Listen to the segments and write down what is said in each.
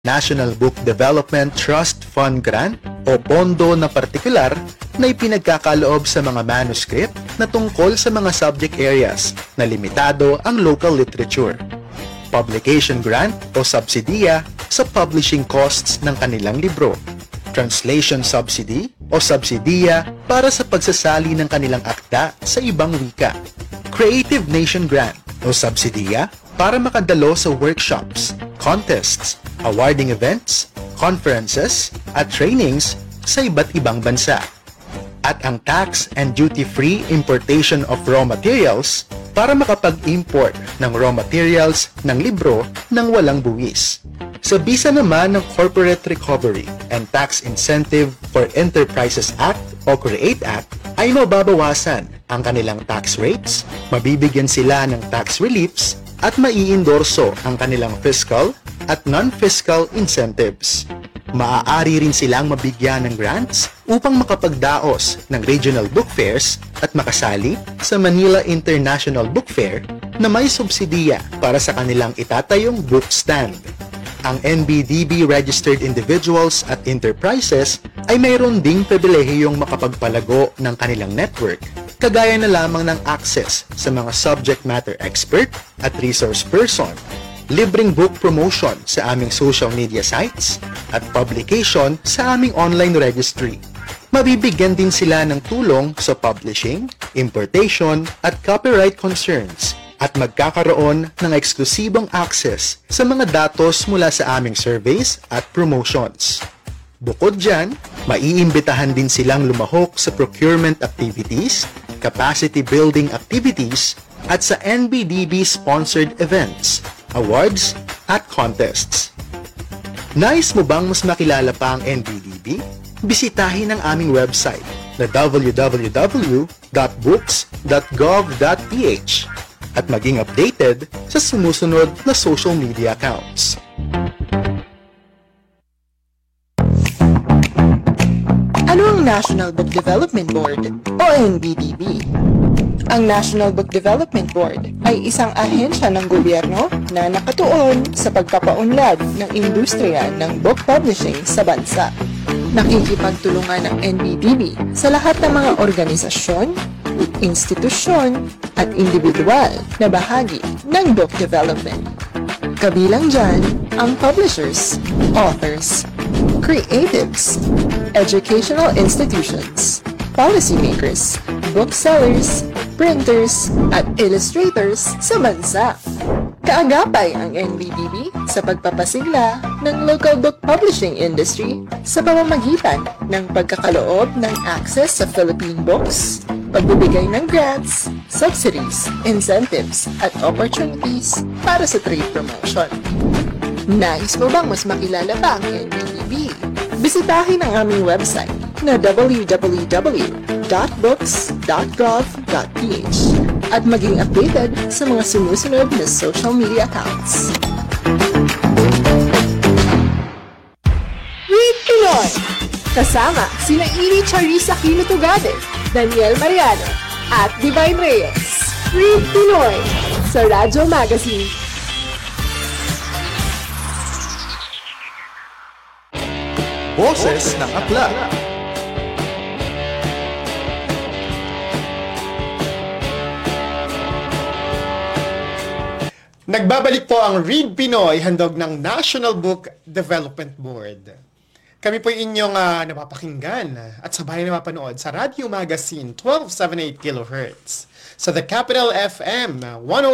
National Book Development Trust Fund Grant o pondo na partikular na ipinagkakaloob sa mga manuscript na tungkol sa mga subject areas na limitado ang local literature. Publication grant o subsidiya sa publishing costs ng kanilang libro. Translation subsidy o subsidiya para sa pagsasali ng kanilang akda sa ibang wika. Creative Nation Grant o subsidiya para makadalo sa workshops, contests, awarding events, conferences, at trainings sa iba't ibang bansa. At ang tax and duty-free importation of raw materials para makapag-import ng raw materials ng libro nang walang buwis. Sa bisa naman ng Corporate Recovery and Tax Incentive for Enterprises Act o CREATE Act ay mababawasan ang kanilang tax rates, mabibigyan sila ng tax reliefs at maiendorso ang kanilang fiscal at non-fiscal incentives. Maaari rin silang mabigyan ng grants upang makapagdaos ng regional book fairs at makasali sa Manila International Book Fair na may subsidiya para sa kanilang itatayong book stand. Ang NBDB-registered individuals at enterprises ay mayroon ding pribilehiyong makapagpalago ng kanilang network, kagaya na lamang ng access sa mga subject matter expert at resource person, libreng book promotion sa aming social media sites, at publication sa aming online registry. Mabibigyan din sila ng tulong sa publishing, importation, at copyright concerns, at magkakaroon ng eksklusibong access sa mga datos mula sa aming surveys at promotions. Bukod dyan, maiimbitahan din silang lumahok sa procurement activities, capacity building activities, at sa NBDB-sponsored events, awards, at contests. Nais mo bang mas makilala pa ang NBDB? Bisitahin ang aming website na www.books.gov.ph at maging updated sa sumusunod na social media accounts. Ano ang National Book Development Board o NBDB? Ang National Book Development Board ay isang ahensya ng gobyerno na nakatuon sa pagpapaunlad ng industriya ng book publishing sa bansa. Nakikipagtulungan ng NBDB sa lahat ng mga organisasyon, institusyon, at individual na bahagi ng book development. Kabilang dyan ang publishers, authors, creatives, educational institutions, policymakers, booksellers, printers, at illustrators sa bansa. Kaagapay ang NBDB sa pagpapasigla ng local book publishing industry sa pamamagitan ng pagkakaloob ng access sa Philippine books, pagbibigay ng grants, subsidies, incentives, at opportunities para sa trade promotion. Nais mo bang mas makilala pa ang NBDB? Bisitahin ang aming website na www.books.gov.ph at maging updated sa mga sumusunod na social media accounts. Read Pinoy! Kasama sina Iri Charissa Aquino Tugade, Daniel Mariano, at Divine Reyes. Read Pinoy sa Radyo Magazine. Boses ng Aklat. Nagbabalik po ang Read Pinoy, handog ng National Book Development Board. Kami po inyong napapakinggan at sabay na mapanood sa Radio Magazine 1278 kHz, sa The Capital FM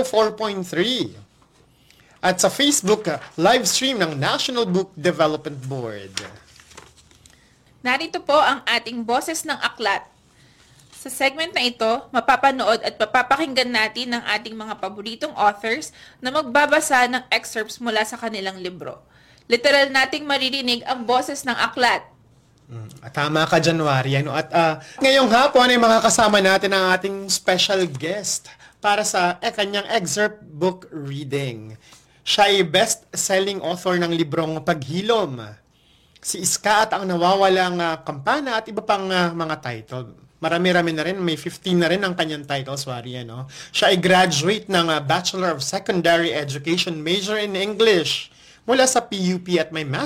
104.3 at sa Facebook live stream ng National Book Development Board. Narito po ang ating Boses ng Aklat. Sa segment na ito, mapapanood at mapapakinggan natin ng ating mga paboritong authors na magbabasa ng excerpts mula sa kanilang libro. Literal nating maririnig ang boses ng aklat. Tama ka, January. At ngayong hapon ay makakasama natin ang ating special guest para sa kanyang excerpt book reading. Siya ay best-selling author ng librong Paghilom, Si Iska at ang Nawawalang Kampana at iba pang mga title. Marami-rami na rin, may 15 na rin ang kanyang titles, Wari, Siya ay graduate ng Bachelor of Secondary Education, major in English, mula sa PUP at may